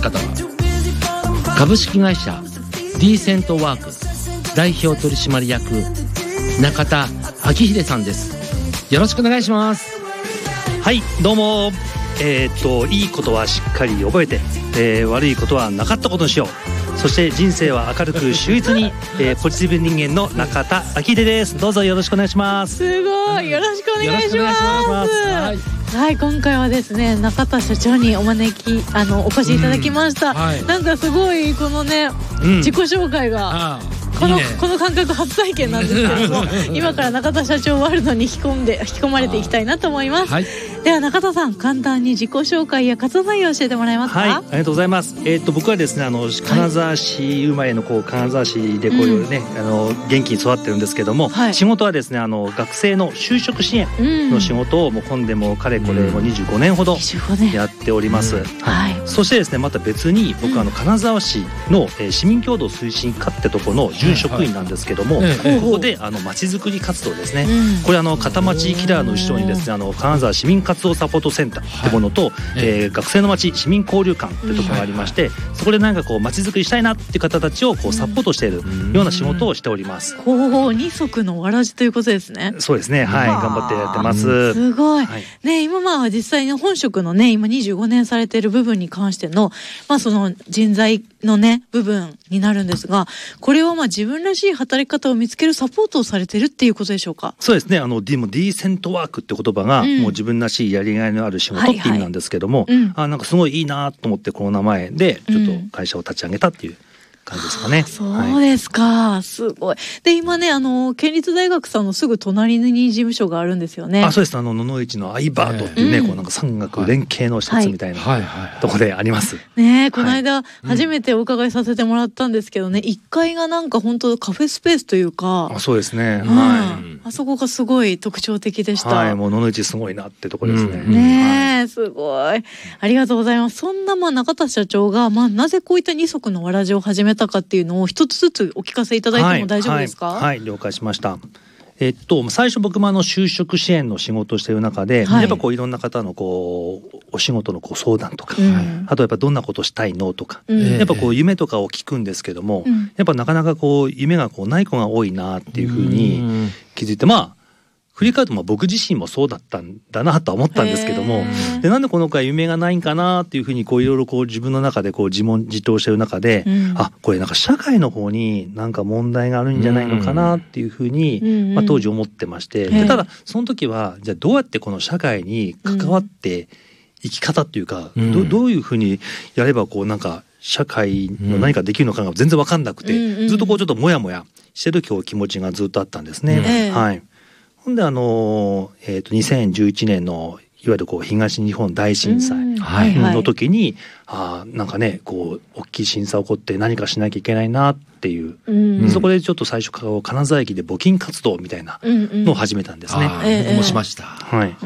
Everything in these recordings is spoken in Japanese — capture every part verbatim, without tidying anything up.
方は株式会社ディーセントワーク代表取締役中田昭秀さんです。よろしくお願いします。 はい、どうも。えー、っといいことはしっかり覚えて、えー、悪いことはなかったことにしよう。そして人生は明るく秀逸に、えー、ポジティブ人間の中田昭秀です。どうぞよろしくお願いします。 すごい、よろしくお願いします。 はい、 はい、今回はですね、中田社長にお招きあのお越しいただきました、うん、はい、なんかすごいこのね、うん、自己紹介がこの、いいね、この感覚初体験なんですけども今から中田社長ワールドに引き込んで引き込まれていきたいなと思います、はい、では中田さん、簡単に自己紹介や活動内容を教えてもらえますか。 はい、ありがとうございます。えー、っと僕はですね、あの金沢市生まれのこう金沢市でこういうね、うん、あの元気に育ってるんですけども、はい、仕事はですね、あの学生の就職支援の仕事をもう今でもかれこれもうにじゅうごねんほどやっております、うん、はい、そしてですね、また別に僕はあの金沢市の、えー、市民共同推進課ってとこの準職員なんですけども、はいはい、ここであの町づくり活動ですね、うん、これあの片町キラーの後ろにですね、あの金沢市民活動サポートセンターってものと、はい、えー、学生の街市民交流館ってところがありまして、うん、そこでなんかこう街づくりしたいなっていう方たちをこうサポートしているような仕事をしております。 ほう、二足のわらじということですね。 そうですね、はい、頑張ってやってます。 すごい、はい、ね、今まあ実際に本職のね、今にじゅうごねんされている部分に関しての、まあその人材のね部分になるんですが、これはまあ自分らしい働き方を見つけるサポートをされてるっていうことでしょうか。 そうですね、あの D もディーセントワークって言葉が、うん、もう自分らしいやりがいのある仕事って意味なんですけども、はいはい、うん、あ、なんかすごいいいなと思ってこの名前でちょっと会社を立ち上げたっていう感じですかね、うん、 そうですか、はい、すごい。で今ね、あの県立大学さんのすぐ隣に事務所があるんですよね。 あ、そうです。あの野々市のアイバートっていうね、うん、こうなんか産学連携の施設みたいなところであります、 はいはいはい、ね、この間初めてお伺いさせてもらったんですけどね、うん、いっかいがなんか本当カフェスペースというか。 あ、そうですね、 うん、はい、あそこがすごい特徴的でした。 はい、もう野々市すごいなってところですね、うん、 ね、はい、すごい、ありがとうございます。そんなまあ中田社長が、まあ、なぜこういった二足のわらじを始めたかっていうのを一つずつお聞かせいただいても大丈夫ですか。 はいはいはい、了解しました。えっと、最初僕もあの就職支援の仕事をしている中で、はい、やっぱこういろんな方のこうお仕事のこう相談とか、うん、あとやっぱどんなことしたいのとか、うん、やっぱこう夢とかを聞くんですけども、うん、やっぱなかなかこう夢がこうない子が多いなっていうふうに気づいて、まあ振り返るとまあ僕自身もそうだったんだなとは思ったんですけども、でなんでこの子は夢がないんかなっていうふうにこういろいろこう自分の中でこう自問自答してる中で、うん、あ、これなんか社会の方になんか問題があるんじゃないのかなっていうふうに、うんまあ、当時思ってまして、でただその時はじゃあどうやってこの社会に関わって生き方っていうか、うん、ど, どういうふうにやればこうなんか社会の何かできるのかが全然分かんなくて、うん、ずっとこうちょっとモヤモヤしてる気持ちがずっとあったんですね、うん、はい。ほんであの、えー、とにせんじゅういちねんのいわゆるこう東日本大震災の時に、うん、あ、なんかねこう大きい震災起こって何かしなきゃいけないなっていう、うん、そこでちょっと最初から金沢駅で募金活動みたいなのを始めたんですね、 うんうん、僕もしました、 はい、うん、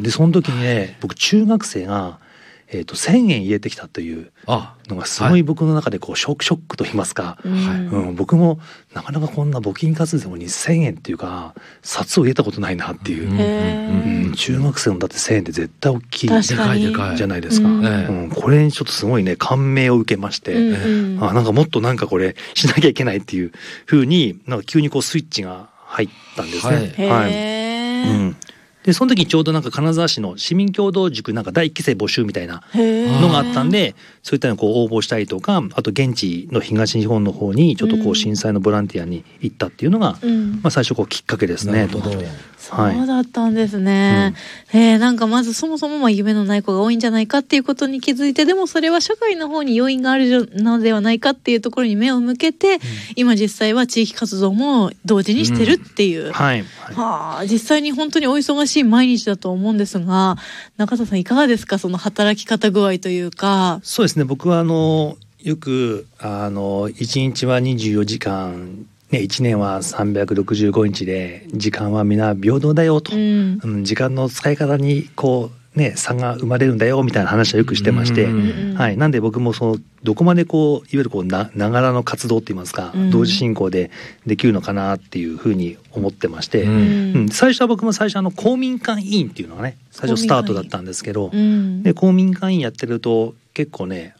でその時にね、僕中学生がえー、とせんえん入れてきたというのがすごい僕の中でこうショックショックと言いますか、はい、うん、僕もなかなかこんな募金活動にせんえんっていうか札を入れたことないなっていう、うんうん、中学生のだってせんえんって絶対大きいじゃないですか、うんうん、これにちょっとすごいね感銘を受けまして、うんうん、あ、なんかもっとなんかこれしなきゃいけないっていう風になんか急にこうスイッチが入ったんですね、はい、はい、うん、でその時ちょうどなんか金沢市の市民共同塾なんかだいいっきせい募集みたいなのがあったんで、そういったのをこう応募したりとか、あと現地の東日本の方にちょっとこう震災のボランティアに行ったっていうのが、うん、まあ最初こうきっかけですね。 そうだったんですね、うん、えー、なんかまずそもそもまあ夢のない子が多いんじゃないかっていうことに気づいて、でもそれは社会の方に要因があるのではないかっていうところに目を向けて、うん、今実際は地域活動も同時にしてるっていう、うん、はい、はあ、実際に本当にお忙しい毎日だと思うんですが、中田さんいかがですか、その働き方具合というか。 そうですね、僕はあのよくあのいちにちはにじゅうよじかんね、いちねんはさんびゃくろくじゅうごにちで時間は皆平等だよと、うんうん、時間の使い方にこうね差が生まれるんだよみたいな話はよくしてまして、うんうん、はい、なんで僕もそのどこまでこういわゆるこうなながらの活動って言いますか、うん、同時進行でできるのかなっていうふうに思ってまして、うんうん、最初は僕も最初あの公民館委員っていうのがね最初スタートだったんですけど、うん、で公民館委員やってると結構ね